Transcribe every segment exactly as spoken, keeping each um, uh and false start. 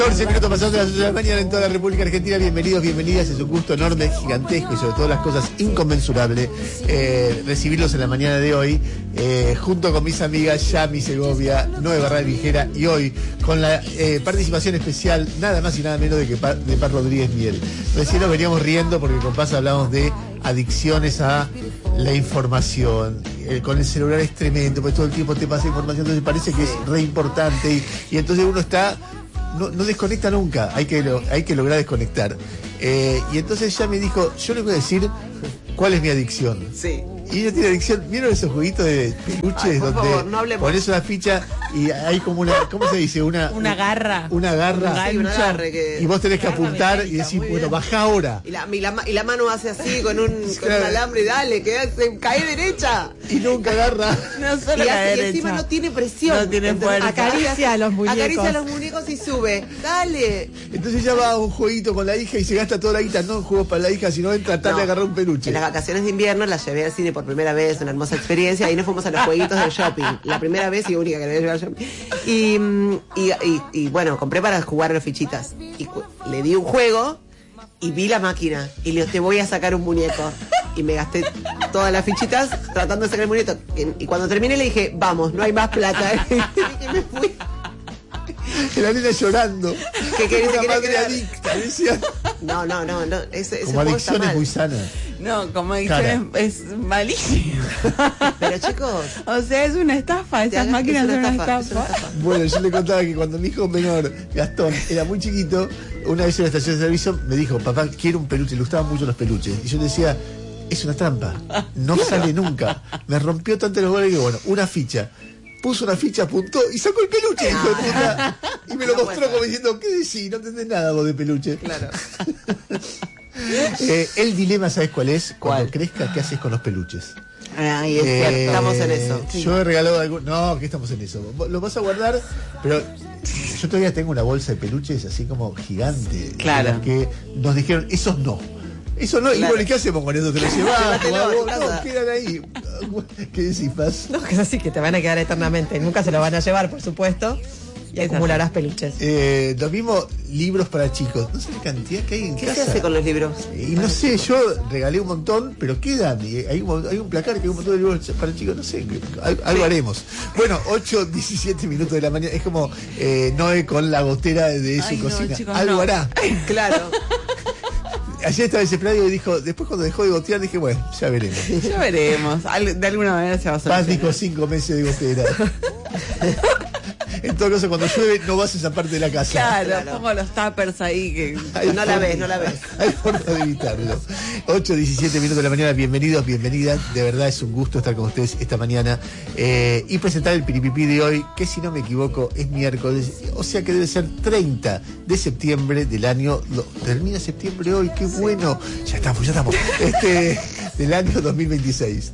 catorce minutos pasados de las ocho de la mañana en toda la República Argentina. Bienvenidos, bienvenidas. Es un gusto enorme, gigantesco y sobre todo las cosas inconmensurables eh, recibirlos en la mañana de hoy eh, junto con mis amigas Yami Segovia, Noé Barral Vigera y hoy con la eh, participación especial nada más y nada menos de que Pa, de Paz Rodríguez Miel. Recién nos veníamos riendo porque con Paz hablamos de adicciones a la información. Eh, con el celular es tremendo porque todo el tiempo te pasa información, entonces parece que es re importante y, y entonces uno está No, no desconecta nunca, hay que, lo, hay que lograr desconectar. Eh, y entonces ya me dijo, yo le voy a decir cuál es mi adicción. Sí. Y ella tiene adicción, ¿vieron esos jueguitos de peluches? Ay, por donde favor, no hablemos. pones una ficha y hay como una, ¿cómo se dice? Una, una garra. Una garra. Sí, un agarre que... Y vos tenés que apuntar mecánica, y decir, muy bueno, bien. baja ahora. Y la, y, la, y la mano hace así con un, con un alambre y dale, que hace, cae derecha. Y nunca agarra. No solo Y, la hace, y derecha. encima no tiene presión. No tiene Entonces, fuerza. Acaricia a los muñecos. Acaricia a los muñecos y sube. Dale. Entonces ya va a un jueguito con la hija y se gasta toda la guita, no en juegos para la hija, sino en tratar No. de agarrar un peluche. En las vacaciones de invierno la llevé al cine por primera vez, una hermosa experiencia. Ahí nos fuimos a los jueguitos del shopping. La primera vez y única que le voy a llevar al shopping. Y, y, y, y bueno, compré para jugar a las fichitas. Y cu- le di un juego y vi la máquina. Y le dije, te voy a sacar un muñeco. Y me gasté todas las fichitas tratando de sacar el muñeco. Y, y cuando terminé le dije, vamos, no hay más plata. Y me fui. La nena llorando. ¿Qué querés, Una querés madre quedar? adicta, decía. No, no, no. no ese, ese Como juego está adicción es mal. muy sana. No, como adicción es, es malísimo. Pero chicos, O sea, es una estafa. Esas hagas- máquinas es son una una estafa, estafa. es una estafa. Bueno, yo le contaba que cuando mi hijo menor, Gastón, era muy chiquito, una vez en la estación de servicio me dijo, papá, quiero un peluche, le gustaban mucho los peluches. Y yo le decía, es una trampa, no sale nunca. Me rompió tanto los goles que, bueno, una ficha. Puso una ficha, apuntó y sacó el peluche, hijo de puta. Y me lo No mostró cuenta. como diciendo, ¿qué decís? No entendés nada vos de peluche. Claro. Eh, el dilema, ¿sabes cuál es? Cuando ¿Cuál? crezcas, ¿qué haces con los peluches? Ay, es cierto, Eh, estamos en eso. Yo he regalado algo. No, que estamos en eso. Vos lo vas a guardar, pero yo todavía tengo una bolsa de peluches así como gigante. Claro. de las que nos dijeron, esos no. Eso no, y Claro. bueno, ¿y qué hacemos con eso? ¿Te lo llevas? Llévatelo a tu casa. No, quedan ahí. ¿Qué decís, Paz? No, que es así, que te van a quedar eternamente. Nunca se lo van a llevar, por supuesto. Y acumularás peluches. Eh, lo mismo, libros para chicos. No sé la cantidad que hay en ¿Qué casa. se hace con los libros? Y no sé, yo regalé un montón, pero quedan. Y hay, un, hay un placar que hay un montón de libros para chicos, no sé, algo, algo haremos. Bueno, ocho, diecisiete minutos de la mañana. Es como eh, Noé con la gotera de su Ay, no, cocina. chicos, algo no. hará. Claro. Ayer estaba desesperado y dijo, después cuando dejó de gotear dije, bueno, ya veremos. Ya veremos. Al- De alguna manera se va a Paz solucionar. dijo cinco meses de gotera. En todo caso, cuando llueve no vas a esa parte de la casa. Claro, Claro. pongo los tuppers ahí que... Hay No la forma- ves, no la ves. Hay forma de evitarlo. ocho, diecisiete minutos de la mañana, bienvenidos, bienvenidas. De verdad es un gusto estar con ustedes esta mañana eh, y presentar el piripipí de hoy, que si no me equivoco es miércoles, o sea que debe ser treinta de septiembre del año. Lo, termina septiembre hoy, qué bueno. Ya estamos, ya estamos. Este, del año dos mil veintiséis.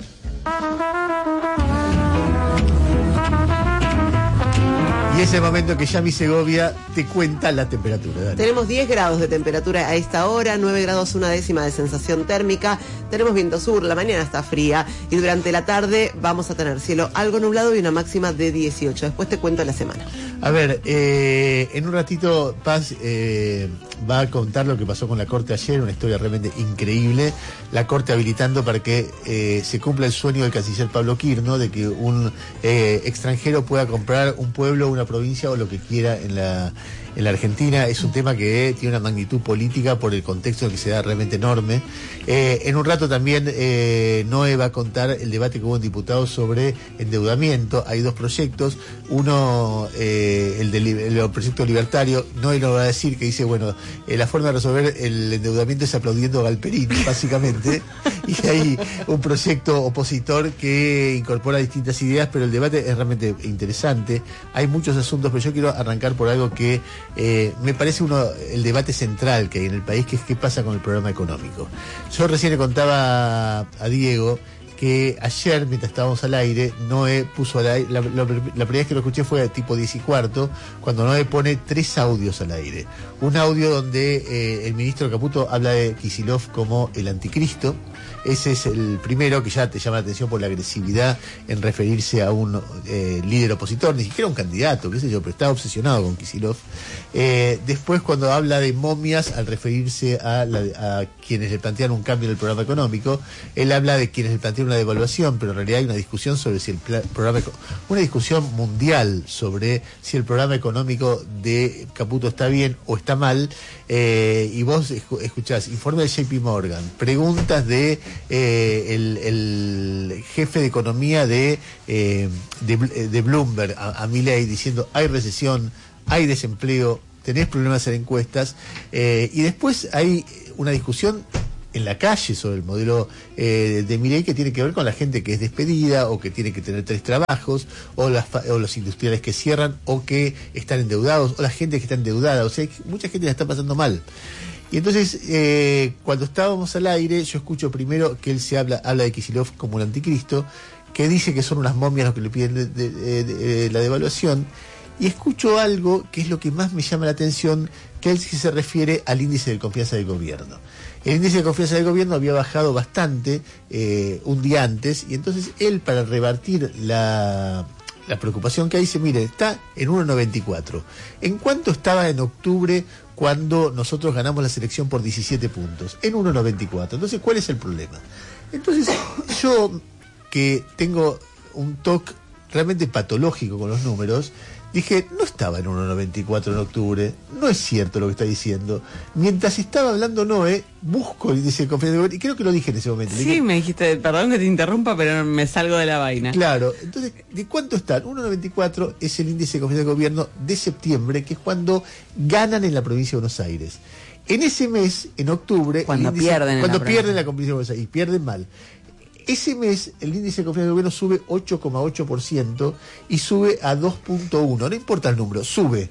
Y es el momento que Yami Segovia te cuenta la temperatura. Dale. Tenemos diez grados de temperatura a esta hora, nueve grados una décima de sensación térmica, tenemos viento sur, la mañana está fría y durante la tarde vamos a tener cielo algo nublado y una máxima de dieciocho. Después te cuento la semana. A ver, eh, en un ratito Paz eh, va a contar lo que pasó con la Corte ayer, una historia realmente increíble. La Corte habilitando para que eh, se cumpla el sueño del canciller Pablo Quirno de que un eh, extranjero pueda comprar un pueblo, una provincia o lo que quiera en la, en la Argentina. Es un tema que tiene una magnitud política por el contexto que se da realmente enorme. Eh, en un rato también eh, Noé va a contar el debate que hubo en diputados sobre endeudamiento. Hay dos proyectos, uno eh, el del el proyecto libertario. Noé lo va a decir, que dice, bueno, eh, la forma de resolver el endeudamiento es aplaudiendo a Galperín, básicamente. Y hay un proyecto opositor que incorpora distintas ideas, pero el debate es realmente interesante. Hay muchos asuntos, pero yo quiero arrancar por algo que eh, me parece uno el debate central que hay en el país, que es qué pasa con el programa económico. Yo recién le contaba a Diego que ayer, mientras estábamos al aire, Noé puso al aire, la, la, la primera vez que lo escuché fue a tipo diez y cuarto, cuando Noé pone tres audios al aire. Un audio donde eh, el ministro Caputo habla de Kicillof como el anticristo. Ese es el primero, que ya te llama la atención por la agresividad en referirse a un eh, líder opositor, ni siquiera un candidato, qué sé yo, pero está obsesionado con Kicillof. Eh, después, cuando habla de momias, al referirse a, la, a quienes le plantean un cambio en el programa económico, él habla de quienes le plantean una devaluación, pero en realidad hay una discusión sobre si el pla- programa, una discusión mundial sobre si el programa económico de Caputo está bien o está mal, eh, y vos escu- escuchás informe de J P Morgan, preguntas de eh, el, el jefe de economía de, eh, de, de Bloomberg a, a Milei diciendo hay recesión, hay desempleo, tenés problemas en encuestas, eh, y después hay una discusión en la calle sobre el modelo eh, de Milei que tiene que ver con la gente que es despedida o que tiene que tener tres trabajos, o, las, o los industriales que cierran o que están endeudados, o la gente que está endeudada. O sea, mucha gente la está pasando mal. Y entonces, eh, cuando estábamos al aire, yo escucho primero que él se habla, habla de Kicillof como un anticristo, que dice que son unas momias los que le piden de, de, de, de, la devaluación, y escucho algo que es lo que más me llama la atención, que él se refiere al índice de confianza del gobierno. El índice de confianza del gobierno había bajado bastante eh, un día antes, y entonces él, para revertir la, la preocupación que hay, dice, mire, está en uno noventa y cuatro. ¿En cuánto estaba en octubre cuando nosotros ganamos la selección por diecisiete puntos? En uno noventa y cuatro. Entonces, ¿cuál es el problema? Entonces, yo, que tengo un toque realmente patológico con los números, dije, no estaba en uno noventa y cuatro en octubre, no es cierto lo que está diciendo. Mientras estaba hablando Noé, busco el índice de confianza del gobierno, y creo que lo dije en ese momento. Sí, dije, me dijiste, perdón que te interrumpa, pero me salgo de la vaina. Claro, entonces, ¿de cuánto están? uno noventa y cuatro es el índice de confianza del gobierno de septiembre, que es cuando ganan en la provincia de Buenos Aires. En ese mes, en octubre, Cuando el índice, pierden en cuando la pierden provincia. la provincia de Buenos Aires, y pierden mal. Ese mes el índice de confianza del gobierno sube ocho coma ocho por ciento y sube a dos punto uno, no importa el número, sube.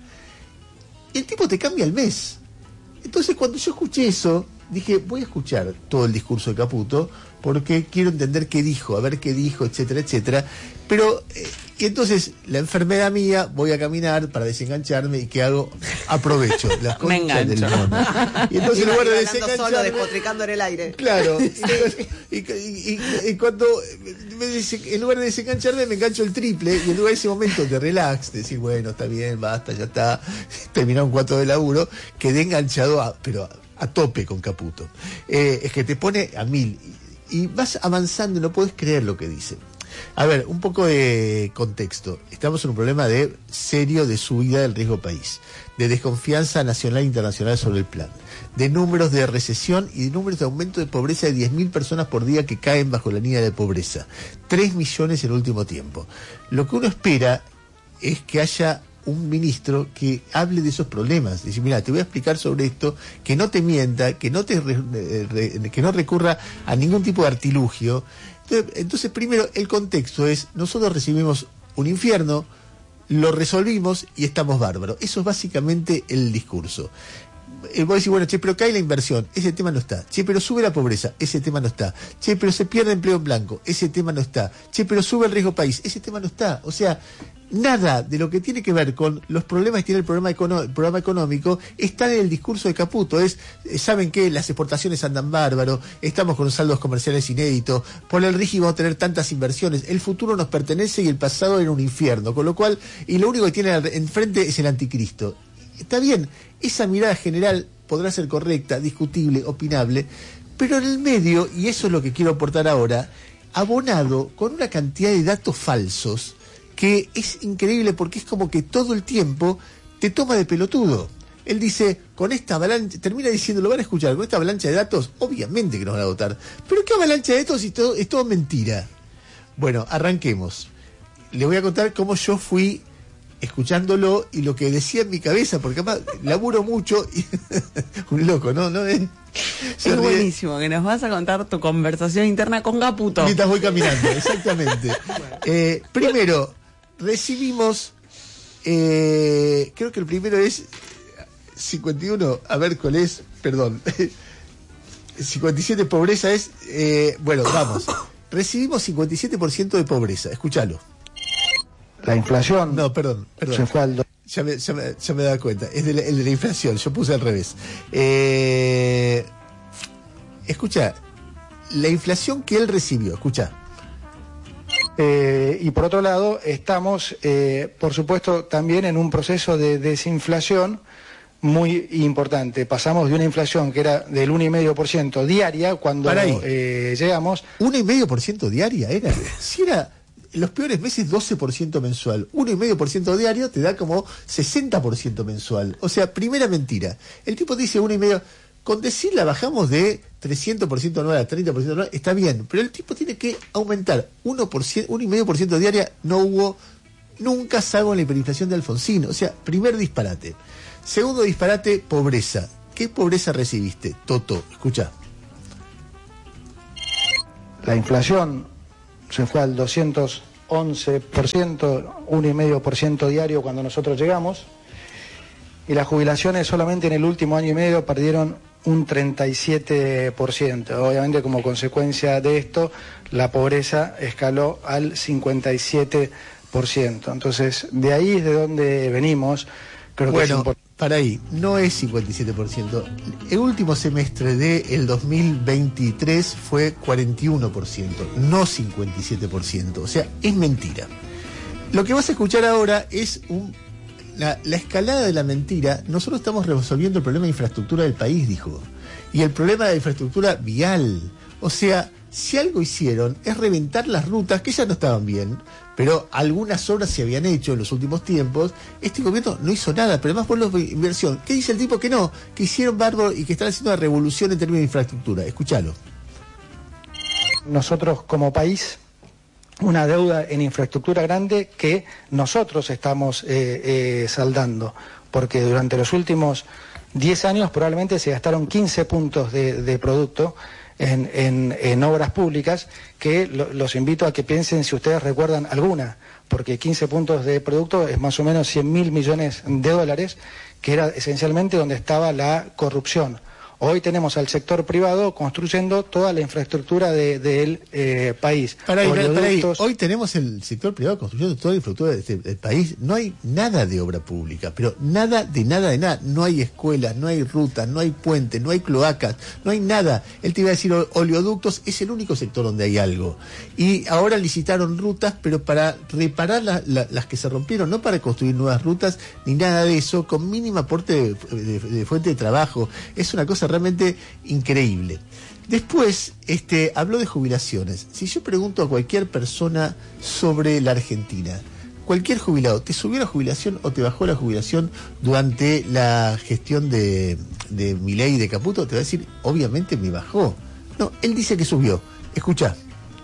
Y el tipo te cambia el mes. Entonces, cuando yo escuché eso, dije, voy a escuchar todo el discurso de Caputo, porque quiero entender qué dijo, a ver qué dijo, etcétera, etcétera. Pero, eh, y entonces, la enfermedad mía, voy a caminar para desengancharme, y ¿qué hago? Aprovecho. La Me concha del engancho. mono. Y entonces, en Iba lugar de andando solo, desengancharme... despotricando en el aire. Claro, y, y, y, y cuando me dice, en lugar de desengancharme, me engancho el triple, y en lugar de ese momento de relax, de decir, bueno, está bien, basta, ya está, terminó un cuatro de laburo, quedé enganchado, a, pero a, a tope con Caputo. Eh, es que te pone a mil, y, y vas avanzando y no puedes creer lo que dice. A ver, un poco de contexto. Estamos en un problema de serio de subida del riesgo país, de desconfianza nacional e internacional sobre el plan, de números de recesión y de números de aumento de pobreza de diez mil personas por día que caen bajo la línea de pobreza. tres millones en el último tiempo. Lo que uno espera es que haya un ministro que hable de esos problemas. Dice, mira, te voy a explicar sobre esto, que no te mienta, que no te re, re, que no recurra a ningún tipo de artilugio. Entonces, entonces, primero, el contexto es, nosotros recibimos un infierno, lo resolvimos y estamos bárbaros. Eso es básicamente el discurso. Eh, vos decís, bueno, che, pero cae la inversión, ese tema no está. Che, pero sube la pobreza, ese tema no está. Che, pero se pierde empleo en blanco, ese tema no está. Che, pero sube el riesgo país, ese tema no está. O sea, nada de lo que tiene que ver con los problemas que tiene el programa, econo- el programa económico está en el discurso de Caputo. Es, eh, ¿saben qué? Las exportaciones andan bárbaro, estamos con saldos comerciales inéditos, por el RIGI vamos a tener tantas inversiones, el futuro nos pertenece y el pasado era un infierno, con lo cual, y lo único que tiene enfrente es el anticristo. Está bien, esa mirada general podrá ser correcta, discutible, opinable, pero en el medio, y eso es lo que quiero aportar ahora, abonado con una cantidad de datos falsos, que es increíble porque es como que todo el tiempo te toma de pelotudo. Él dice, con esta avalancha, termina diciendo, lo van a escuchar, con esta avalancha de datos, obviamente que nos van a votar. Pero ¿qué avalancha de datos si todo, es todo mentira? Bueno, arranquemos. Les voy a contar cómo yo fui escuchándolo y lo que decía en mi cabeza, porque además laburo mucho y un loco, ¿no? ¿No? ¿Eh? Se Es ríe. buenísimo que nos vas a contar tu conversación interna con Caputo. Mientras voy caminando, exactamente. Eh, primero, recibimos, eh, creo que el primero es cincuenta y uno, a ver cuál es, perdón, cincuenta y siete pobreza es, eh, bueno, vamos. recibimos cincuenta y siete por ciento de pobreza. Escúchalo. La inflación... No, perdón, perdón. Se fue al do... ya, me, ya, me, ya me da cuenta. Es de la, el de la inflación, yo puse al revés. Eh, escucha, la inflación que él recibió, escucha. Eh, y por otro lado, estamos, eh, por supuesto, también en un proceso de desinflación muy importante. Pasamos de una inflación que era del uno coma cinco por ciento diaria cuando eh, llegamos... ¿uno coma cinco por ciento diaria era? Si era en los peores meses doce por ciento mensual, uno coma cinco por ciento diario te da como sesenta por ciento mensual. O sea, primera mentira. El tipo dice uno coma cinco por ciento. Con decir la bajamos de trescientos por ciento anual a treinta por ciento anual, está bien, pero el tipo tiene que aumentar uno coma cinco por ciento diaria, no hubo nunca, salvo en la hiperinflación de Alfonsín. O sea, primer disparate. Segundo disparate, pobreza. ¿Qué pobreza recibiste, Toto? Escucha. La inflación se fue al doscientos once por ciento, uno coma cinco por ciento diario cuando nosotros llegamos, y las jubilaciones solamente en el último año y medio perdieron un treinta y siete por ciento. Obviamente, como consecuencia de esto, la pobreza escaló al cincuenta y siete por ciento. Entonces, de ahí es de donde venimos. Creo bueno, que es para ahí, no es cincuenta y siete por ciento. El último semestre del dos mil veintitrés fue cuarenta y uno por ciento, no cincuenta y siete por ciento. O sea, es mentira. Lo que vas a escuchar ahora es un... La, la escalada de la mentira. Nosotros estamos resolviendo el problema de infraestructura del país, dijo. Y el problema de infraestructura vial. O sea, si algo hicieron es reventar las rutas que ya no estaban bien, pero algunas obras se habían hecho en los últimos tiempos. Este gobierno no hizo nada, pero además por la inversión. ¿Qué dice el tipo? Que no, que hicieron bárbaro y que están haciendo una revolución en términos de infraestructura. Escúchalo. Nosotros como país... una deuda en infraestructura grande que nosotros estamos eh, eh, saldando, porque durante los últimos diez años probablemente se gastaron quince puntos de, de producto en, en, en obras públicas, que lo, los invito a que piensen si ustedes recuerdan alguna, porque quince puntos de producto es más o menos cien mil millones de dólares, que era esencialmente donde estaba la corrupción. Hoy tenemos al sector privado construyendo toda la infraestructura del de, de eh, país. Para ahí, para ahí. Hoy tenemos el sector privado construyendo toda la infraestructura de este, del país. No hay nada de obra pública, pero nada de nada de nada. No hay escuelas, no hay rutas, no hay puentes, no hay cloacas, no hay nada. Él te iba a decir oleoductos, es el único sector donde hay algo. Y ahora licitaron rutas, pero para reparar la, la, las que se rompieron, no para construir nuevas rutas, ni nada de eso, con mínimo aporte de, de, de fuente de trabajo. Es una cosa realmente increíble. Después, este, habló de jubilaciones. Si yo pregunto a cualquier persona sobre la Argentina, cualquier jubilado, ¿te subió la jubilación o te bajó la jubilación durante la gestión de, de Milei y de Caputo? Te va a decir, obviamente me bajó. No, él dice que subió. Escuchá.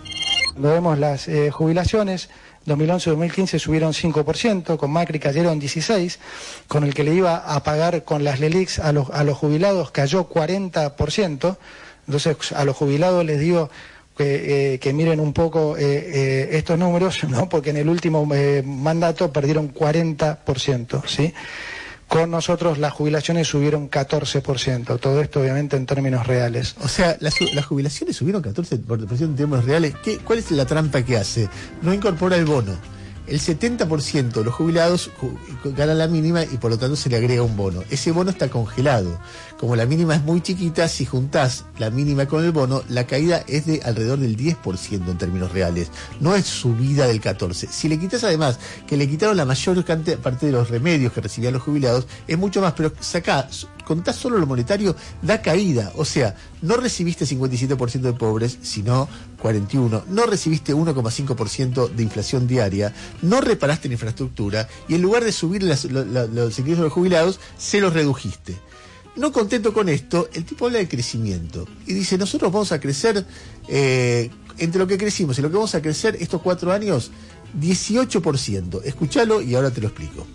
Lo vemos las eh, jubilaciones. dos mil once dos mil quince subieron cinco por ciento, con Macri cayeron dieciséis por ciento, con el que le iba a pagar con las LELIQs a los, a los jubilados cayó cuarenta por ciento. Entonces a los jubilados les digo que, eh, que miren un poco eh, eh, estos números, ¿no? Porque en el último eh, mandato perdieron cuarenta por ciento, ¿sí? Con nosotros las jubilaciones subieron catorce por ciento, todo esto obviamente en términos reales. O sea, las, las jubilaciones subieron catorce por ciento en términos reales. ¿Qué, ¿Cuál es la trampa que hace? No incorpora el bono. El setenta por ciento de los jubilados ganan la mínima y por lo tanto se le agrega un bono. Ese bono está congelado. Como la mínima es muy chiquita, si juntás la mínima con el bono, la caída es de alrededor del diez por ciento en términos reales. No es subida del catorce por ciento. Si le quitas además que le quitaron la mayor parte de los remedios que recibían los jubilados, es mucho más. Pero sacá, contás solo lo monetario, da caída. O sea, no recibiste cincuenta y siete por ciento de pobres, sino cuarenta y uno por ciento. No recibiste uno coma cinco por ciento de inflación diaria. No reparaste la infraestructura y en lugar de subir las, los, los ingresos de los jubilados, se los redujiste. No contento con esto, el tipo habla de crecimiento y dice, nosotros vamos a crecer, eh, entre lo que crecimos y lo que vamos a crecer estos cuatro años, dieciocho por ciento. Escuchalo y ahora te lo explico.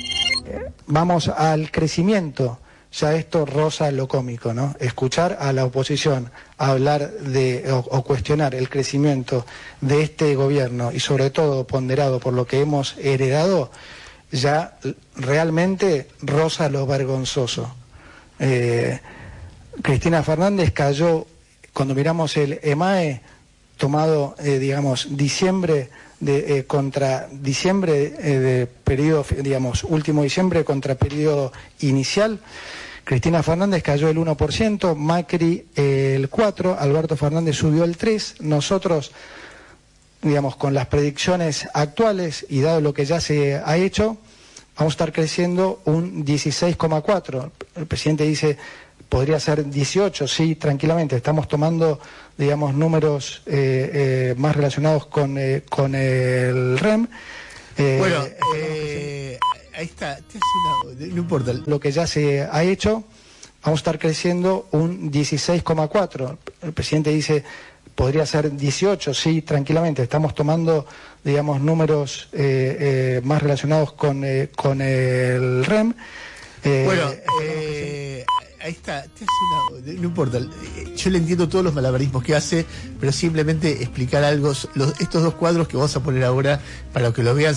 Vamos al crecimiento. Ya esto roza lo cómico, ¿no? Escuchar a la oposición hablar de o, o cuestionar el crecimiento de este gobierno y sobre todo ponderado por lo que hemos heredado, ya realmente roza lo vergonzoso. Eh, Cristina Fernández cayó, cuando miramos el E M A E, tomado, eh, digamos, diciembre de, eh, contra diciembre eh, de periodo, digamos, último diciembre contra periodo inicial. Cristina Fernández cayó el uno por ciento, Macri eh, el cuatro por ciento, Alberto Fernández subió el tres por ciento. Nosotros, digamos, con las predicciones actuales y dado lo que ya se ha hecho, vamos a estar creciendo un dieciséis coma cuatro por ciento. El presidente dice, podría ser dieciocho, sí, tranquilamente. Estamos tomando, digamos, números eh, eh, más relacionados con, eh, con el R E M. Eh, bueno, eh, ahí está. Te hace una, no importa. Lo que ya se ha hecho, vamos a estar creciendo un dieciséis coma cuatro por ciento. El presidente dice, podría ser dieciocho, sí, tranquilamente. Estamos tomando, digamos, números eh, eh, más relacionados con, eh, con el R E M. Eh, bueno, eh, ahí está. Te hace una, no importa. Yo le entiendo todos los malabarismos que hace, pero simplemente explicar algo. Los, estos dos cuadros que vamos a poner ahora para que lo vean.